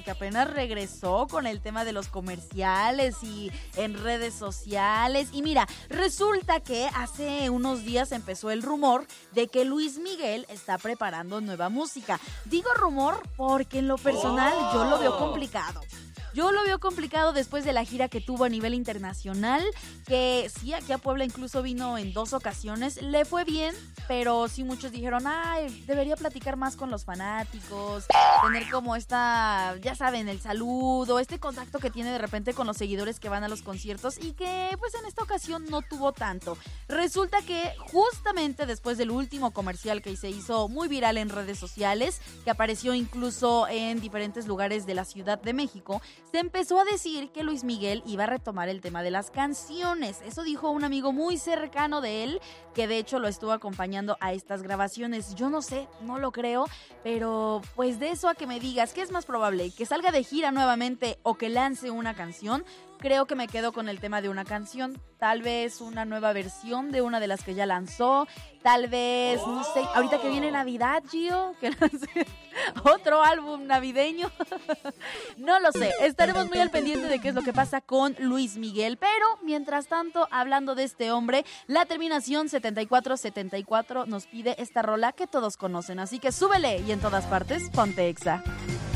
porque apenas regresó con el tema de los comerciales y en redes sociales. Y mira, resulta que hace unos días empezó el rumor de que Luis Miguel está preparando nueva música. Digo rumor porque en lo personal yo lo veo complicado. Yo lo veo complicado después de la gira que tuvo a nivel internacional, que sí, aquí a Puebla incluso vino en 2 ocasiones, le fue bien, pero sí muchos dijeron, ay, debería platicar más con los fanáticos, tener como esta, ya saben, el saludo, este contacto que tiene de repente con los seguidores que van a los conciertos y que pues en esta ocasión no tuvo tanto. Resulta que justamente después del último comercial que se hizo muy viral en redes sociales, que apareció incluso en diferentes lugares de la Ciudad de México, se empezó a decir que Luis Miguel iba a retomar el tema de las canciones. Eso dijo un amigo muy cercano de él, que de hecho lo estuvo acompañando a estas grabaciones. Yo no sé, no lo creo, pero pues de eso a que me digas, ¿qué es más probable? ¿Que salga de gira nuevamente o que lance una canción? Creo que me quedo con el tema de una canción, tal vez una nueva versión de una de las que ya lanzó, tal vez, no sé, ahorita que viene Navidad, Gio, que lance otro álbum navideño, no lo sé, estaremos muy al pendiente de qué es lo que pasa con Luis Miguel, pero mientras tanto, hablando de este hombre, la terminación 7474 nos pide esta rola que todos conocen, así que súbele y en todas partes, ponte Exa.